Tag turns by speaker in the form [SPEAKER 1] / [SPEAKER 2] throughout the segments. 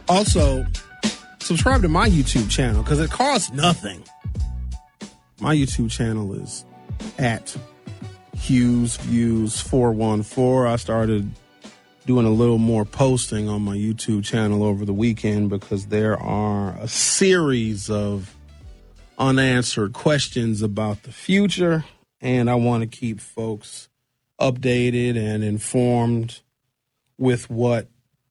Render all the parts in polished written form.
[SPEAKER 1] Also, subscribe to my YouTube channel because it costs nothing. My YouTube channel is at Hughes Views 414. I started doing a little more posting on my YouTube channel over the weekend because there are a series of unanswered questions about the future, and I want to keep folks updated and informed with what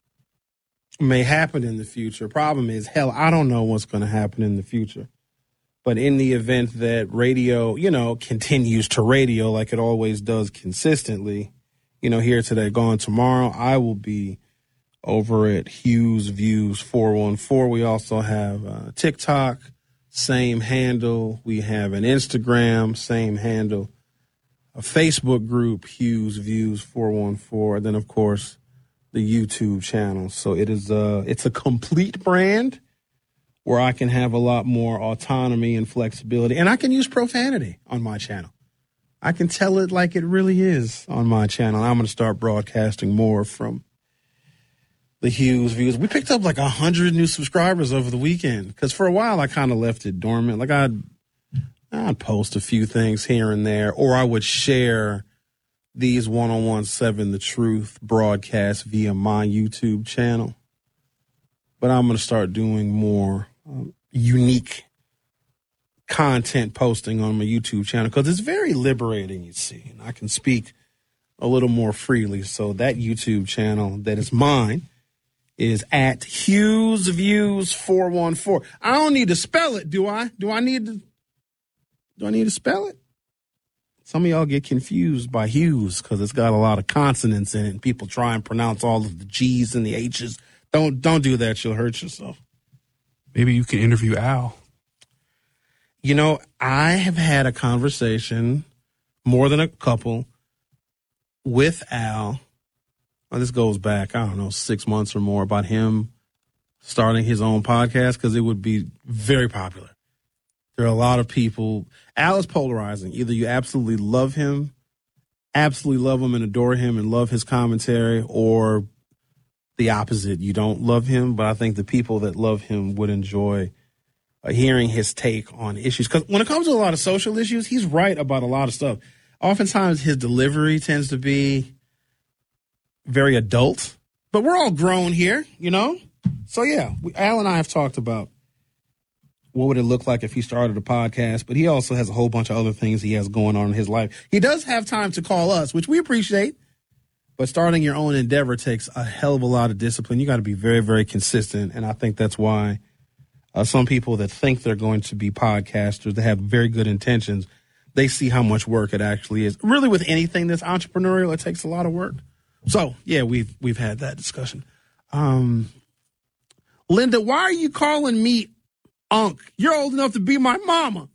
[SPEAKER 1] may happen in the future. Problem is, hell, I don't know what's going to happen in the future. But in the event that radio, continues to radio like it always does consistently, here today, gone tomorrow, I will be over at Hughes Views 414. We also have TikTok, same handle. We have an Instagram, same handle. A Facebook group, Hughes Views 414. And then, of course, the YouTube channel. So it's a complete brand where I can have a lot more autonomy and flexibility. And I can use profanity on my channel. I can tell it like it really is on my channel. I'm going to start broadcasting more from the Hughes Views. We picked up like 100 new subscribers over the weekend because for a while I kind of left it dormant. Like I'd post a few things here and there, or I would share these 1017 The Truth broadcasts via my YouTube channel. But I'm going to start doing more unique content posting on my YouTube channel because it's very liberating, you see. And I can speak a little more freely. So that YouTube channel that is mine is at Hughes Views 414. I don't need to spell it, do I? Do I need to spell it? Some of y'all get confused by Hughes because it's got a lot of consonants in it and people try and pronounce all of the G's and the H's. Don't do that. You'll hurt yourself.
[SPEAKER 2] Maybe you can interview Al.
[SPEAKER 1] I have had a conversation, more than a couple, with Al. Well, this goes back, 6 months or more, about him starting his own podcast because it would be very popular. There are a lot of people. Al is polarizing. Either you absolutely love him and adore him and love his commentary, or the opposite. You don't love him, but I think the people that love him would enjoy hearing his take on issues. Because when it comes to a lot of social issues, he's right about a lot of stuff. Oftentimes his delivery tends to be very adult, but we're all grown here, So, yeah, Al and I have talked about what would it look like if he started a podcast, but he also has a whole bunch of other things he has going on in his life. He does have time to call us, which we appreciate, but starting your own endeavor takes a hell of a lot of discipline. You got to be very, very consistent, and I think that's why some people that think they're going to be podcasters, they have very good intentions, they see how much work it actually is. Really, with anything that's entrepreneurial, it takes a lot of work. So, yeah, we've had that discussion. Linda, why are you calling me Unc? You're old enough to be my mama.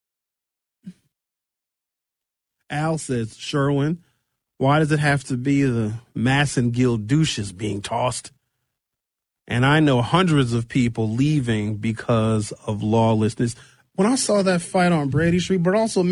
[SPEAKER 1] Al says, Sherwin, why does it have to be the Massengill douches being tossed? And I know hundreds of people leaving because of lawlessness. When I saw that fight on Brady Street, but also